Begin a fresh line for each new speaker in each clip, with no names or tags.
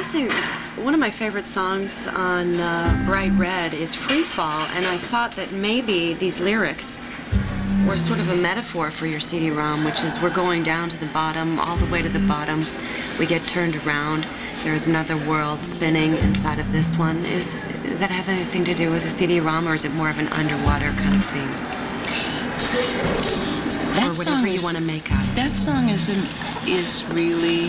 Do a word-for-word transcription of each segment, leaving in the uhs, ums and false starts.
noticing one of my favorite songs on uh, Bright Red is Free Fall, and I thought that maybe these lyrics were sort of a metaphor for your C D-ROM, which is we're going down to the bottom, all the way to the bottom. We get turned around. There is another world spinning inside of this one. Is does that have anything to do with the C D-ROM, or is it more of an underwater kind of theme?
That
or whatever you
is,
want to make out of it.
That song is an, is really.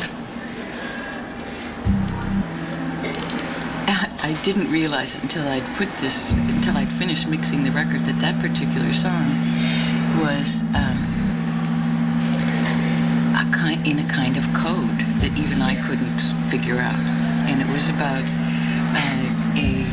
I didn't realize it until I'd put this, until I'd finished mixing the record, that that particular song was um, a kind, in a kind of code that even I couldn't figure out. And it was about uh, a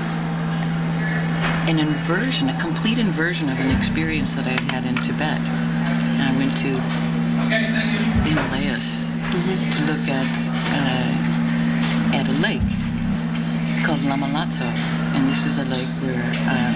an inversion, a complete inversion of an experience that I had had in Tibet. I went to the Himalayas mm-hmm. to look at uh, at a lake. It's called Lama Latso, and this is a lake where um,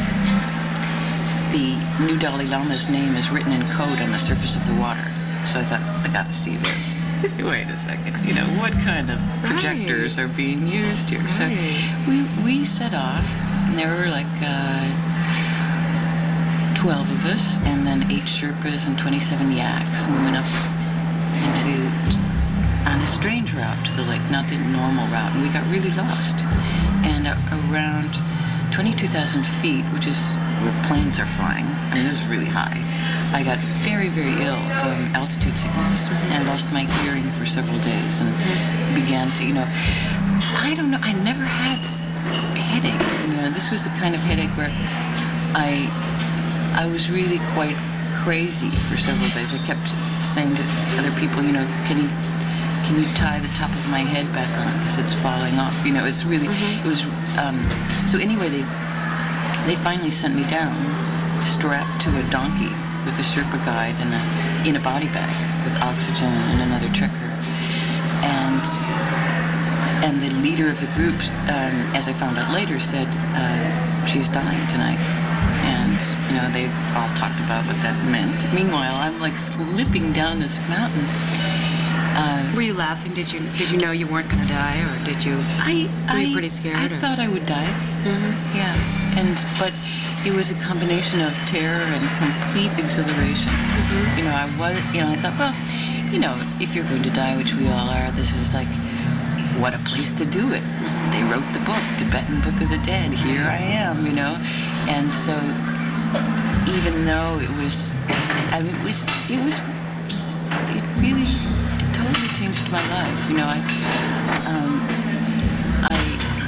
the new Dalai Lama's name is written in code on the surface of the water. So I thought, I gotta see this. Wait a second, you know, what kind of projectors right. are being used here? Right. So we, we set off, and there were like uh, twelve of us, and then eight Sherpas and twenty-seven yaks, and we went up into on a strange route to the lake, not the normal route, and we got really lost. And uh, around twenty-two thousand feet, which is where planes are flying, I mean, this is really high, I got very, very ill from altitude sickness. I lost my hearing for several days and began to, you know, I don't know, I never had headaches, you know, this was the kind of headache where I, I was really quite crazy for several days. I kept saying to other people, you know, can you, can you tie the top of my head back on because it's falling off? You know, it's really, mm-hmm. it was, um, so anyway, they, they finally sent me down, strapped to a donkey with a Sherpa guide and a, in a body bag with oxygen and another trekker. And, and the leader of the group, um, as I found out later, said, uh, she's dying tonight. And, you know, they all talked about what that meant. Meanwhile, I'm like slipping down this mountain. Uh,
were you laughing? Did you did you know you weren't going to die, or did you?
I
were
I,
you pretty scared?
I
or?
thought I would die.
Mm-hmm.
Yeah, and but it was a combination of terror and complete exhilaration. Mm-hmm. You know, I was. You know, I thought, well, you know, if you're going to die, which we all are, this is like, what a place to do it. Mm-hmm. They wrote the book, Tibetan Book of the Dead. Here I am. You know, and so even though it was, I mean, it was, it was, it really. Totally changed my life. You know, I, um, I,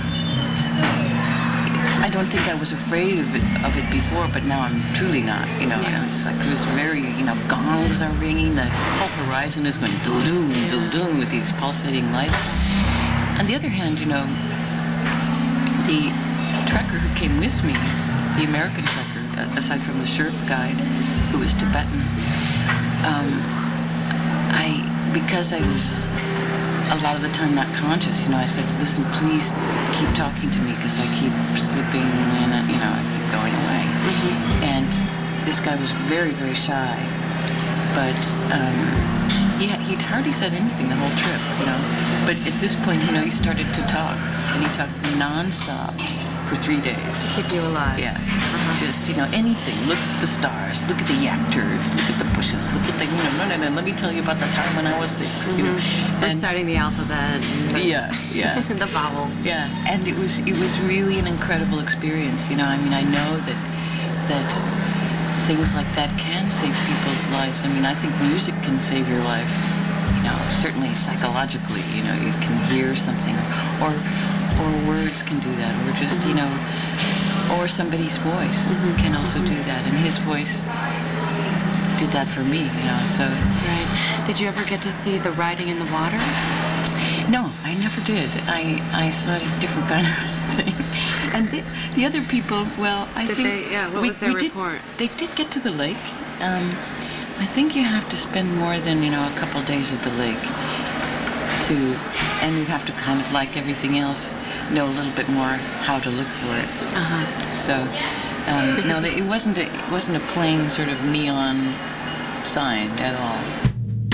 I don't think I was afraid of it, of it before, but now I'm truly not. You know, yeah. It's like it was very, you know, gongs are ringing, the whole horizon is going doo-doo, yeah. doo-doo with these pulsating lights. On the other hand, you know, the trekker who came with me, the American trekker, aside from the Sherpa guide, who was Tibetan, um, I. Because I was a lot of the time not conscious, you know, I said, listen, please keep talking to me because I keep slipping and, you know, I keep going away. Mm-hmm. And this guy was very, very shy. But um, he, he'd hardly said anything the whole trip, you know. But at this point, you know, he started to talk. And he talked nonstop for three days.
To keep you alive.
Yeah. Uh-huh. Just, you know, anything. Look at the stars. Look at the yak turds. Look at the bushes. Look at the, you know, no, no, no. Let me tell you about the time when I was six. Mm-hmm. You know,
and reciting the alphabet. And the,
yeah, yeah.
the vowels.
Yeah, and it was it was really an incredible experience. You know, I mean, I know that that things like that can save people's lives. I mean, I think music can save your life. You know, certainly psychologically. You know, you can hear something, or or words can do that, or just mm-hmm. you know. Or somebody's voice mm-hmm. can also mm-hmm. do that, and his voice did that for me, you know. So.
Right. Did you ever get to see the writing in the water?
No, I never did. I I saw a different kind of thing. And the, the other people, well, I
did
think
they, yeah. What
we,
was their
we
report?
Did, they did get to the lake. Um, I think you have to spend more than you know a couple days at the lake to, and you have to kind of like everything else. Know a little bit more how to look for it.
Uh-huh.
So, um, no, it wasn't a, it wasn't a plain sort of neon sign at all.